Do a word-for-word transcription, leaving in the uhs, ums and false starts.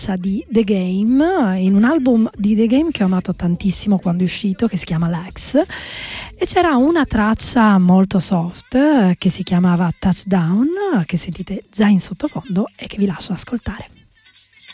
di The Game, in un album di The Game che ho amato tantissimo quando è uscito, che si chiama Lex, e c'era una traccia molto soft che si chiamava Touchdown, che sentite già in sottofondo e che vi lascio ascoltare.